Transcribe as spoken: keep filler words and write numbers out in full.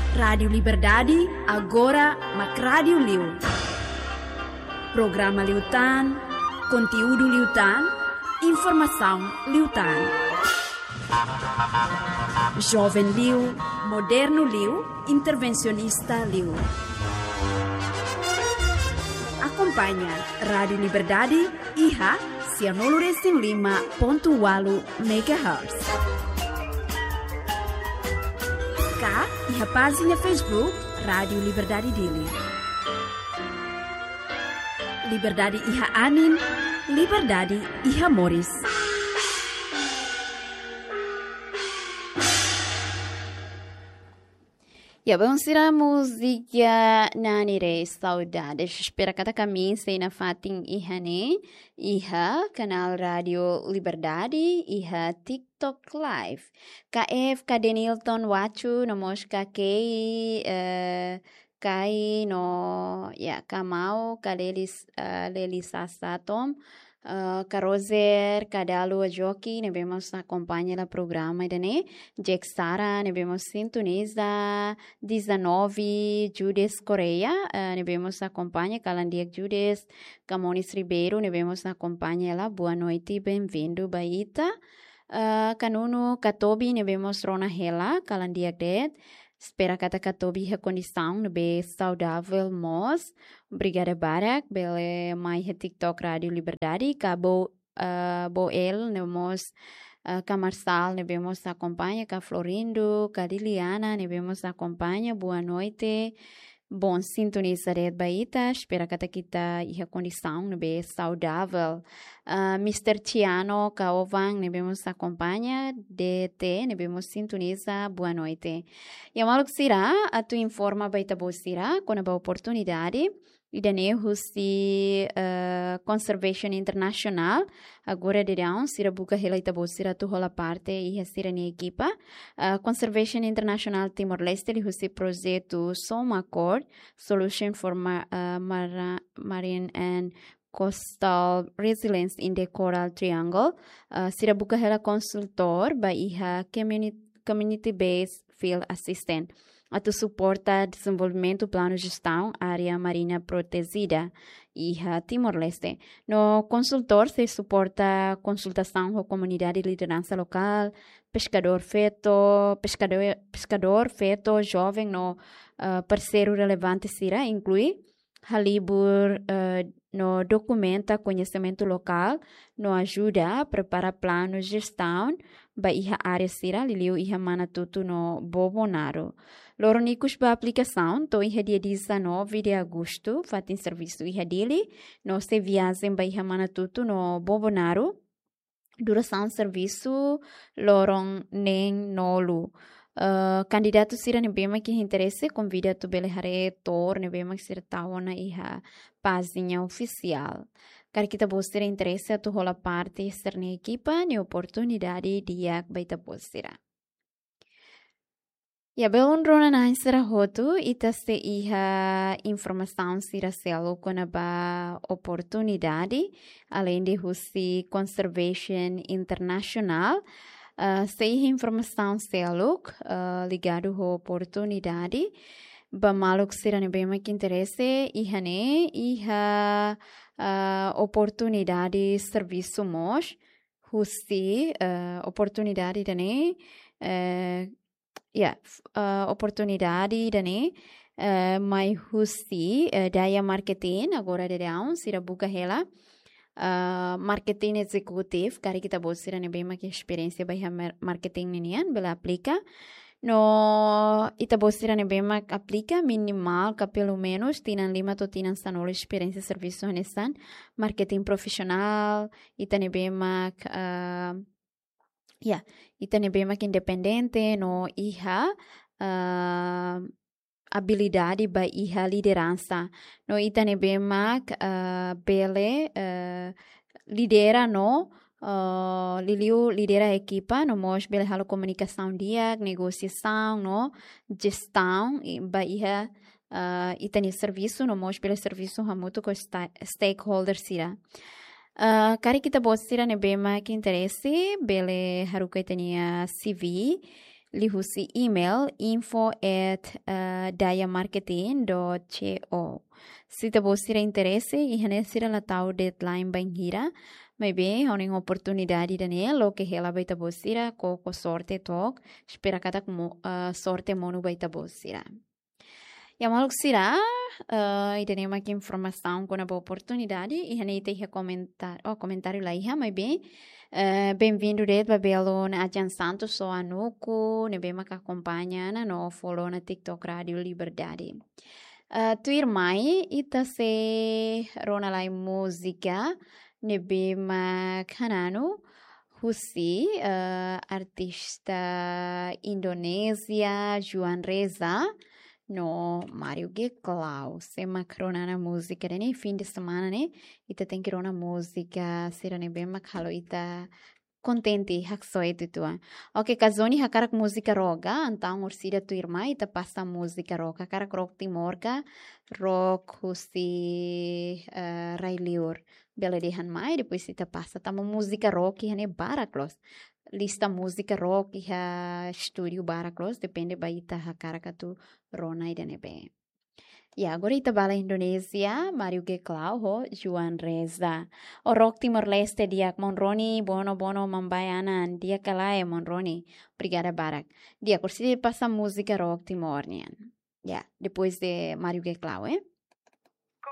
Rádio Liberdade, agora Mac Rádio Liu. Programa Liutan, conteúdo Liutan, informação Liutan. Jovem Liu, moderno Liu, intervencionista Liu. Acompanha Rádio Liberdade, I H A, cianolo lima ponto oito megahertz. Cá, I H A página Facebook, Rádio Liberdade Dili. Liberdade I H A Anin, Liberdade I H A Moris. Ya, vamos ir a música Nanire Saudades. Espera kata kami say na fating iha ni, iha kanal Radio Liberdade, iha TikTok Live. Ka F ka Denilton Wachu nomos ka kei uh, kai no ya kamau ka lelis uh, lelisasatom. Uh, Caroser, Cadalo, Jockey, ne vemos acompanha o programa idane. Jack Sara, ne vemos sintoniza. dezenove, Judes Correia, uh, ne vemos acompanha. Calandiak Judes, Camonis Ribeiro, ne vemos acompanha ela. Boa noite, bem-vindo, Baita. Uh, Canuno, Catobi, ne vemos Rona Hela, Calandiak Det. Espera kata Catobi a condição de be saudável, mos. Obrigada, Barak, bele mai TikTok Rádio Liberdade. Cabo uh, Boel, ne mos uh, ka Marçal, ne vemos acompanha. Ka Florindo, ka Liliana, ne vemos acompanha. Boa noite. Bom sintonizar de Baita. Espera kata kita a condição de be saudável. Uh, mister Tiano Kaovan, ne vemos acompanha. D T, ne vemos sintoniza. Boa noite. E a maluk sira, a tu informa Baita bo sira, com a oportunidade. E dane husi uh, Conservation International. Agora de down, sira buka helaita bo sira tu hola parte e sira ni equipa. Uh, Conservation International Timor-Leste li husi projeto Soma Accord, Solution for Mar uh, Mar Marine and Coastal Resilience in the Coral Triangle. Uh, sira buka hela consultor ba iha community, community-based field assistant. Atu suporta desenvolvimento plano gestão área marinha protegida e Timor-Leste. No consultor se suporta consultação com comunidade de liderança local, pescador feto, pescador, pescador feto jovem no uh, parceiro relevante sira inclui halibur uh, no documenta conhecimento local, no ajuda a preparar plano gestão ba iha área sira liliu iha manatutu no Bobonaro. Loronicus ba aplicação, to iha dia dezenove de agosto, fatin serviço iha dele, no se viagem ba iha manatutu no Bobonaro, duração serviço lorong neng nolu. Uh, candidato sira nebema que interesse, convida tu belehare tor nebema que sira tawana iha página oficial. Cara kita bostira interesse tu rola parte ser na equipa ne oportunidade dia baita bostira. Ya belon rona na sira hotu ita se iha informação sira selo kona ba oportunidade além de husi Conservation International. Uh, se iha informação selo uh, ligado à oportunidade ba maluk sira ne bema que interesse iha ne iha Uh, oportunidade serviço mos husi uh, oportunidade dane uh, yeah uh, oportunidade dane uh, mai husi uh, daya marketing agora de down sira buka hela uh, marketing executive kari kita bos sira ne bema que experiência by marketing nian bela aplica. No itabosira nebema aplica minimal que pelo menos tinan lima to tinan sanol experiência serviço honestan marketing profissional itanebema uh, yeah itanebema que independente no iha uh, habilidade ba iha liderança no itanebema uh, bele uh, lidera no Uh, Liliu lidera a equipa, no mos bele halo comunicação dia, negociação, no gestão, ba iha uh, itani serviço, no mos bele serviço hamuto com stakeholders sira. Uh, kari kita bosira ne bema que interesse, bele haruka itania C V, lihusi email info at uh, dayamarketing dot co. Se te bosira interesse, ihane sira la tau deadline banghira, mas bem, há uma oportunidade daniel, o que ela vai tabosira, com com sorte tok, espera cada como uh, sorte monu vai tabosira. E a maluco será, uh, e tem uma informação com a boa oportunidade, e a gente tem comentário, oh, comentário lá, mas bem, uh, bem-vindo de Babelo na Adjan Santos, sou a Nuku, ne bem que acompanha, no follow na TikTok Radio Liberdade. Uh, tu irmã, ita se rona lá música, ne bem canano, Husi, uh, artista Indonésia, Juan Reza, no Mário Geklau, se macrona na música, né? Fim de semana, né? Ita tem que rona música, será né bem macalo, ita contente, haksoi tutua. Ok, casoni hakarak música roga, então ursida tu irmã, ita passa música roga, hakarak rock timorka, rock husi uh, railiur, bela dehan mai, depois ita passa, tamo música rock, hane baraklos. Lista música rock e a estúdio baraklos, depende ba ita hakarak tu rona ida nebe. E agora ita bala Indonésia, Mário Geklau, ho, Juan Reza. O rock Timor-Leste dia Monroni, bono bono mambayanan, dia kalai Monroni. Obrigada barak. Dia kursi passa música rock Timor-nian. Ya, depois de Mário Geklau, eh?